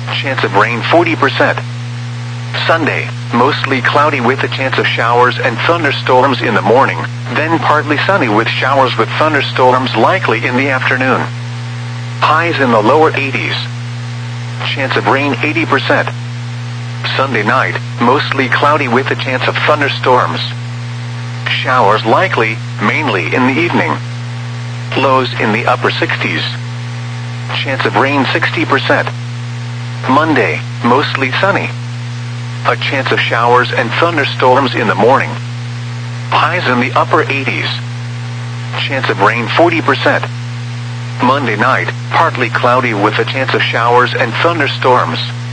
Chance of rain 40%. Sunday, mostly cloudy with a chance of showers and thunderstorms in the morning, then partly sunny with showers with thunderstorms likely in the afternoon. Highs in the lower 80s. Chance of rain 80%. Sunday night, mostly cloudy with a chance of thunderstorms. Showers likely, mainly in the evening. Lows in the upper 60s. Chance of rain 60%. Monday, mostly sunny. A chance of showers and thunderstorms in the morning. Highs in the upper 80s. Chance of rain 40%. Monday night, partly cloudy with a chance of showers and thunderstorms.